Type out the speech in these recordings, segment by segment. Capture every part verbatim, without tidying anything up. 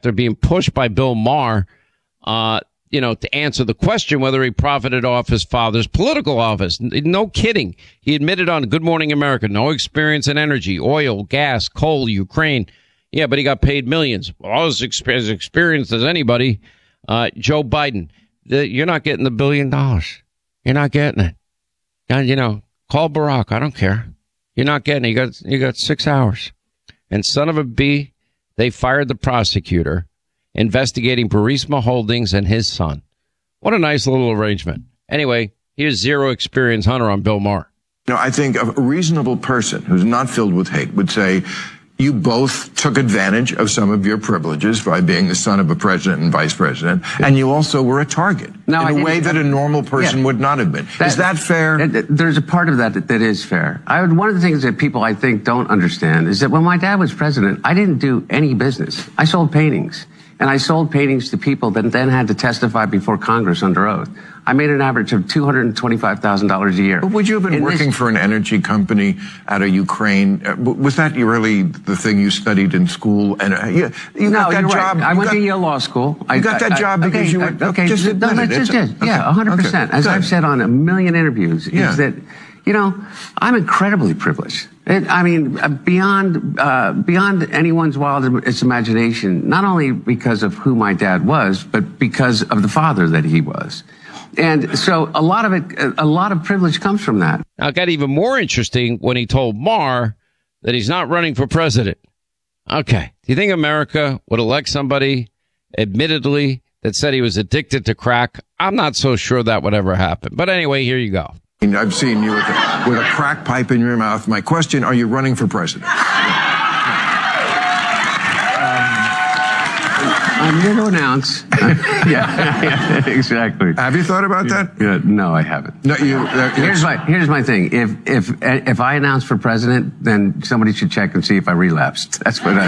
after being pushed by Bill Maher, uh, you know, to answer the question whether he profited off his father's political office. No kidding. He admitted on Good Morning America, no experience in energy, oil, gas, coal, Ukraine. Yeah, but he got paid millions. Well, as experienced as anybody. Uh, Joe Biden, the, you're not getting the billion dollars. You're not getting it. And, you know, call Barack. I don't care. You're not getting it. You got, you got six hours. And son of a B, they fired the prosecutor investigating Burisma Holdings and his son. What a nice little arrangement. Anyway, here's zero experience Hunter on Bill Maher. You know, I think a reasonable person who's not filled with hate would say you both took advantage of some of your privileges by being the son of a president and vice president, and you also were a target no, in a way that a normal person yeah. would not have been. That, is that fair? There's a part of that that, that is fair. I would, one of the things that people, I think, don't understand is that when my dad was president, I didn't do any business. I sold paintings. And I sold paintings to people that then had to testify before Congress under oath. I made an average of two hundred twenty-five thousand dollars a year. But would you have been In working this, for an energy company out of Ukraine? Was that really the thing you studied in school? And uh, you, you no, got that you're job. Right. I went got, to Yale Law School. You I got that I, job I, because okay, you were okay. just no, that's just it. Okay. Yeah, one hundred percent. Okay. As Good. I've said on a million interviews, yeah. is that, you know, I'm incredibly privileged. It, I mean, beyond uh, beyond anyone's wildest imagination, not only because of who my dad was, but because of the father that he was. And so a lot of it, a lot of privilege comes from that. Now, it got even more interesting when he told Maher that he's not running for president. Okay. Do you think America would elect somebody, admittedly, that said he was addicted to crack? I'm not so sure that would ever happen. But anyway, here you go. I've seen you with a, with a crack pipe in your mouth. My question, are you running for president? um, I'm here to announce. yeah, yeah, exactly. Have you thought about that? Yeah, no, I haven't. No, you, uh, here's my here's my thing. If if if I announce for president, then somebody should check and see if I relapsed. That's what I.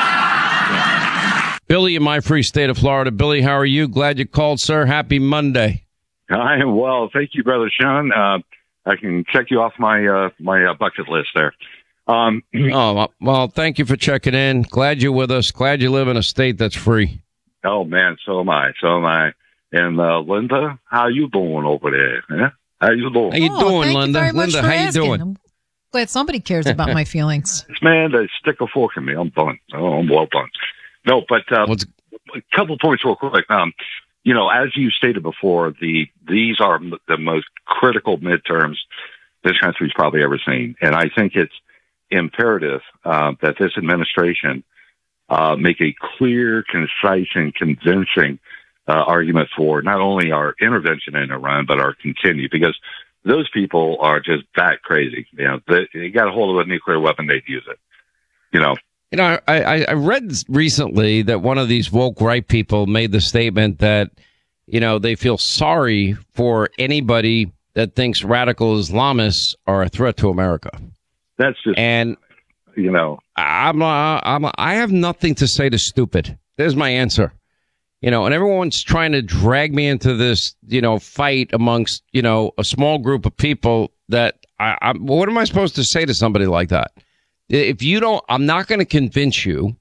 Yeah. Billy in my free state of Florida. Billy, how are you? Glad you called, sir. Happy Monday. I am well. Thank you, Brother Sean. Uh, I can check you off my uh, my uh, bucket list there. Um, oh, well, thank you for checking in. Glad you're with us. Glad you live in a state that's free. Oh, man, so am I. So am I. And uh, Linda, how you doing over there? Yeah? How you doing? How you oh, doing, thank Linda? You very much Linda, for how asking. you doing? I'm glad somebody cares about my feelings. Man, they stick a fork in me. I'm done. Oh, I'm well done. No, but uh, What's... a couple points real quick. Um, You know, as you stated before, the these are the most critical midterms this country's probably ever seen. And I think it's imperative uh, that this administration uh, make a clear, concise, and convincing uh, argument for not only our intervention in Iran, but our continued, because those people are just that crazy. You know, they, they got a hold of a nuclear weapon, they'd use it. You know, You know, I, I read recently that one of these woke right people made the statement that, you know, they feel sorry for anybody that thinks radical Islamists are a threat to America. That's just, and you know, I'm, uh, I'm, I have nothing to say to stupid. There's my answer. You know, and everyone's trying to drag me into this, you know, fight amongst, you know, a small group of people that I, I what am I supposed to say to somebody like that? If you don't, I'm not going to convince you.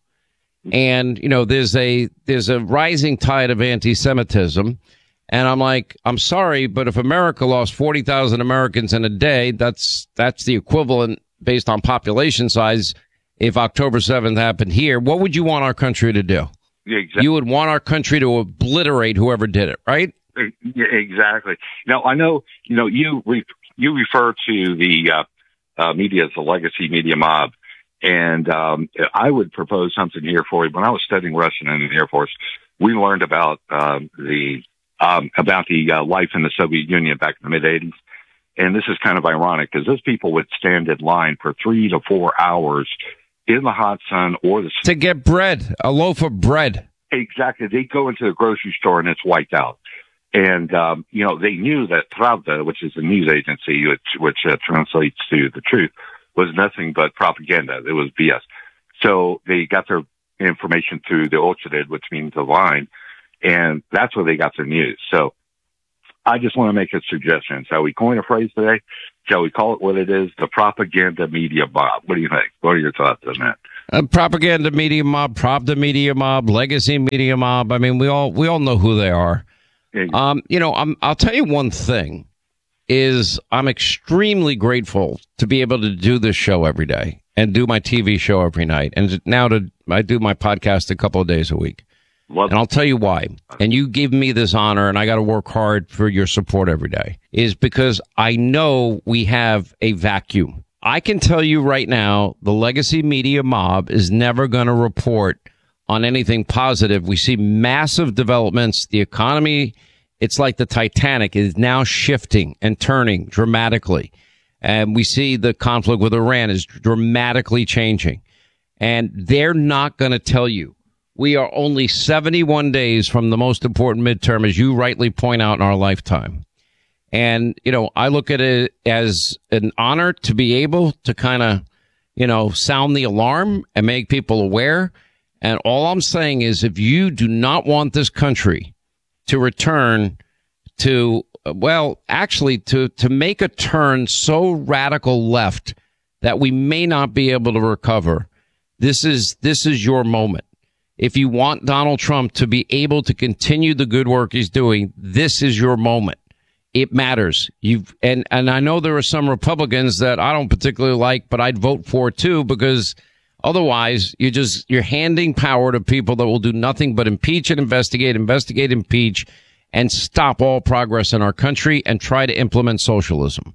And, you know, there's a there's a rising tide of anti-Semitism. And I'm like, I'm sorry, but if America lost forty thousand Americans in a day, that's that's the equivalent based on population size. If October seventh happened here, what would you want our country to do? Yeah, exactly. You would want our country to obliterate whoever did it, right? Yeah, exactly. Now, I know, you know, you re- you refer to the uh, uh, media as the legacy media mob. And um, I would propose something here for you. When I was studying Russian in the Air Force, we learned about um, the um, about the uh, life in the Soviet Union back in the mid eighties. And this is kind of ironic because those people would stand in line for three to four hours in the hot sun or the to get bread, a loaf of bread. Exactly. They go into the grocery store and it's wiped out. And, um, you know, they knew that Pravda, which is a news agency, which, which uh, translates to the truth, was nothing but propaganda. It was B S. So they got their information through the Ochred, which means the line, and that's where they got their news. So I just want to make a suggestion. Shall we coin a phrase today? Shall we call it what it is? The propaganda media mob. What do you think? What are your thoughts on that? Uh, propaganda media mob, Pravda media mob, legacy media mob. I mean, we all we all know who they are. Um, you know, I'm, I'll tell you one thing is I'm extremely grateful to be able to do this show every day and do my T V show every night. And now to I do my podcast a couple of days a week. What? And I'll tell you why. And you give me this honor, and I got to work hard for your support every day, is because I know we have a vacuum. I can tell you right now, the legacy media mob is never going to report on anything positive. We see massive developments. The economy, it's like the Titanic, is now shifting and turning dramatically. And we see the conflict with Iran is dramatically changing. And they're not going to tell you. We are only seventy-one days from the most important midterm, as you rightly point out, in our lifetime. And, you know, I look at it as an honor to be able to kind of, you know, sound the alarm and make people aware. And all I'm saying is, if you do not want this country to return to, well, actually to, to make a turn so radical left that we may not be able to recover, this is, this is your moment. If you want Donald Trump to be able to continue the good work he's doing, this is your moment. It matters. You've, and, and I know there are some Republicans that I don't particularly like, but I'd vote for too, because otherwise you just, you're handing power to people that will do nothing but impeach and investigate, investigate, impeach, and stop all progress in our country and try to implement socialism.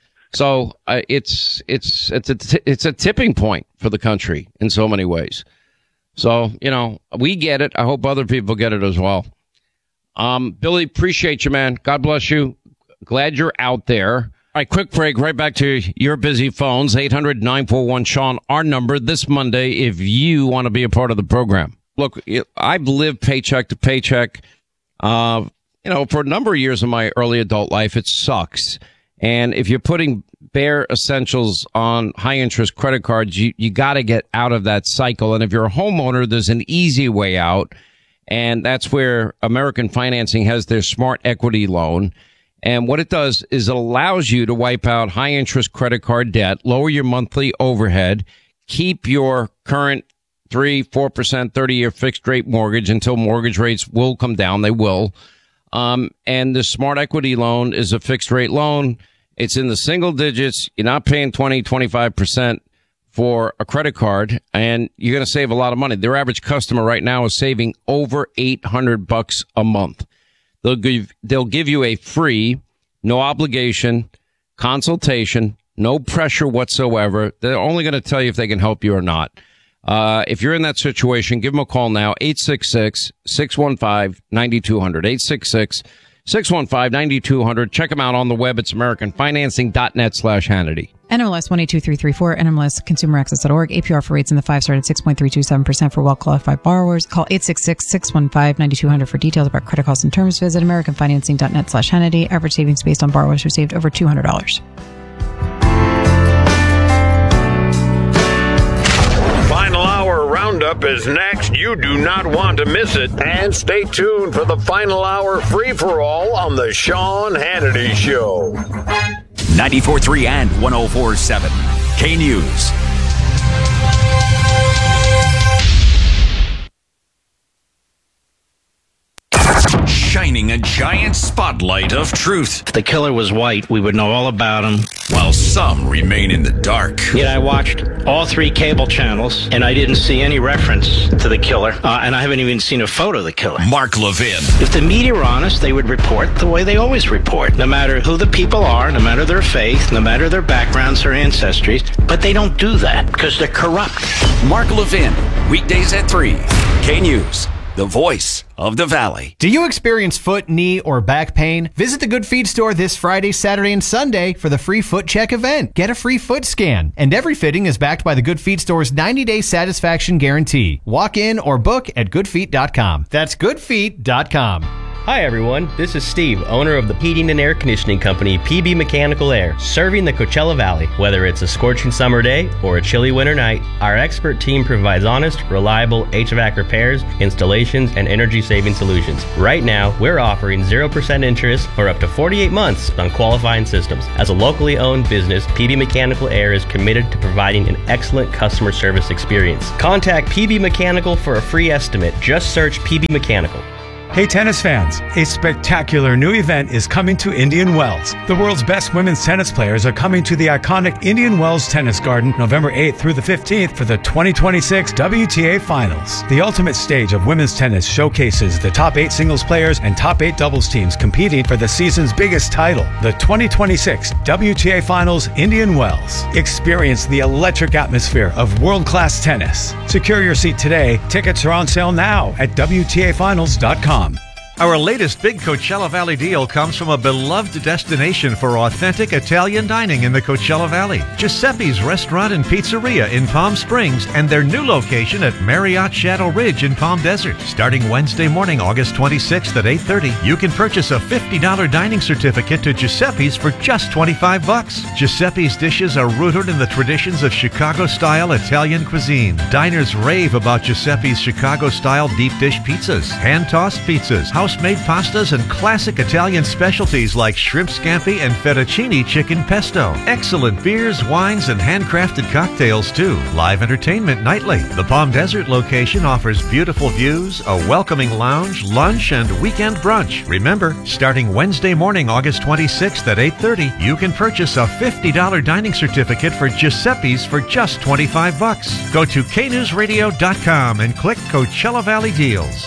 So uh, it's, it's, it's a, t- it's a tipping point for the country in so many ways. So, you know, we get it. I hope other people get it as well. Um, Billy, appreciate you, man. God bless you. Glad you're out there. All right, quick break. Right back to your busy phones. eight hundred nine four one Sean, our number this Monday if you want to be a part of the program. Look, I've lived paycheck to paycheck, uh, you know, for a number of years in my early adult life. It sucks. And if you're putting bare essentials on high interest credit cards, you, you got to get out of that cycle. And if you're a homeowner, there's an easy way out. And that's where American Financing has their Smart Equity Loan. And what it does is it allows you to wipe out high interest credit card debt, lower your monthly overhead, keep your current three, four percent thirty year fixed rate mortgage until mortgage rates will come down. They will. Um, and the Smart Equity Loan is a fixed rate loan. It's in the single digits. You're not paying twenty, twenty-five percent for a credit card, and you're going to save a lot of money. Their average customer right now is saving over eight hundred bucks a month. They'll give, they'll give you a free, no obligation consultation, no pressure whatsoever. They're only going to tell you if they can help you or not. Uh, if you're in that situation, give them a call now, eight six six, six one five, nine two zero zero, eight six six, six one five, nine two zero zero. Check them out on the web. It's americanfinancing.net slash Hannity. N M L S one eight two three three four, N M L S consumer access dot org. A P R for rates in the five star at six point three two seven percent for well-qualified borrowers. Call eight six six, six one five, nine two zero zero for details about credit costs and terms. Visit americanfinancing.net slash Hannity. Average savings based on borrowers who saved over two hundred dollars. Final Hour Roundup is next. You do not want to miss it. And stay tuned for the Final Hour free-for-all on the Sean Hannity Show. ninety-four point three and one oh four point seven K News. Shining a giant spotlight of truth. If the killer was white, we would know all about him. While some remain in the dark. Yet I watched all three cable channels, and I didn't see any reference to the killer. Uh, and I haven't even seen a photo of the killer. Mark Levin. If the media were honest, they would report the way they always report. No matter who the people are, no matter their faith, no matter their backgrounds or ancestries. But they don't do that because they're corrupt. Mark Levin. Weekdays at three. K News. The voice of the Valley. Do you experience foot, knee, or back pain? Visit the Good Feet store this Friday, Saturday, and Sunday for the free foot check event. Get a free foot scan. And every fitting is backed by the Good Feet store's ninety day satisfaction guarantee. Walk in or book at good feet dot com. That's good feet dot com. Hi everyone, this is Steve, owner of the heating and air conditioning company P B Mechanical Air, serving the Coachella Valley. Whether it's a scorching summer day or a chilly winter night, our expert team provides honest, reliable H V A C repairs, installations, and energy-saving solutions. Right now, we're offering zero percent interest for up to forty-eight months on qualifying systems. As a locally owned business, P B Mechanical Air is committed to providing an excellent customer service experience. Contact P B Mechanical for a free estimate. Just search P B Mechanical. Hey tennis fans, a spectacular new event is coming to Indian Wells. The world's best women's tennis players are coming to the iconic Indian Wells Tennis Garden November eighth through the fifteenth for the twenty twenty-six W T A Finals. The ultimate stage of women's tennis showcases the top eight singles players and top eight doubles teams competing for the season's biggest title, the twenty twenty-six W T A Finals Indian Wells. Experience the electric atmosphere of world-class tennis. Secure your seat today. Tickets are on sale now at W T A finals dot com. Our latest big Coachella Valley deal comes from a beloved destination for authentic Italian dining in the Coachella Valley. Giuseppe's Restaurant and Pizzeria in Palm Springs and their new location at Marriott Shadow Ridge in Palm Desert. Starting Wednesday morning, August twenty-sixth at eight thirty, you can purchase a fifty dollars dining certificate to Giuseppe's for just twenty-five bucks. Giuseppe's dishes are rooted in the traditions of Chicago-style Italian cuisine. Diners rave about Giuseppe's Chicago-style deep dish pizzas, hand-tossed pizzas, house-made pastas, and classic Italian specialties like shrimp scampi and fettuccine chicken pesto. Excellent beers, wines, and handcrafted cocktails, too. Live entertainment nightly. The Palm Desert location offers beautiful views, a welcoming lounge, lunch, and weekend brunch. Remember, starting Wednesday morning, August twenty-sixth at eight thirty, you can purchase a fifty dollars dining certificate for Giuseppe's for just twenty-five bucks. Go to K news radio dot com and click Coachella Valley Deals.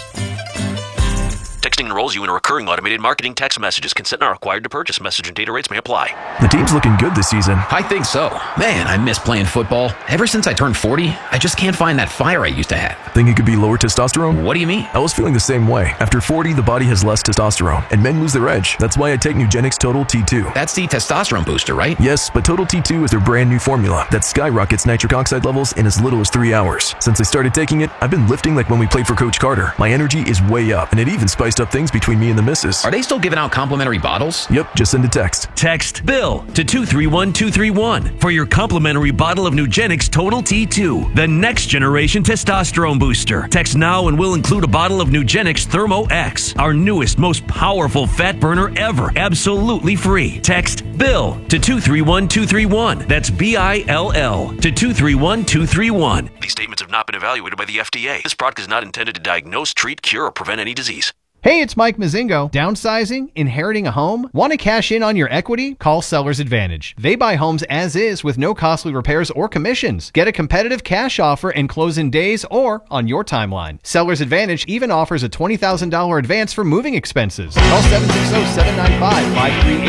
Texting enrolls you in a recurring automated marketing text messages. Consent not required to purchase. Message and data rates may apply. The team's looking good this season. I think so. Man, I miss playing football. Ever since I turned forty, I just can't find that fire I used to have. Think it could be lower testosterone? What do you mean? I was feeling the same way. After forty, the body has less testosterone, and men lose their edge. That's why I take Nugenix Total T two. That's the testosterone booster, right? Yes, but Total T two is their brand new formula that skyrockets nitric oxide levels in as little as three hours. Since I started taking it, I've been lifting like when we played for Coach Carter. My energy is way up, and it even spiced up things between me and the missus. Are they still giving out complimentary bottles? Yep, just send a text. Text BILL to two three one two three one for your complimentary bottle of Nugenix Total T two, the next generation testosterone booster. Text now and we'll include a bottle of Nugenix Thermo X, our newest, most powerful fat burner ever, absolutely free. Text BILL to two three one two three one. That's B I L L to two three one two three one. These statements have not been evaluated by the F D A. This product is not intended to diagnose, treat, cure, or prevent any disease. Hey, it's Mike Mazingo. Downsizing? Inheriting a home? Want to cash in on your equity? Call Sellers Advantage. They buy homes as is with no costly repairs or commissions. Get a competitive cash offer and close in days or on your timeline. Sellers Advantage even offers a twenty thousand dollars advance for moving expenses. Call seven six zero, seven nine five, five three eight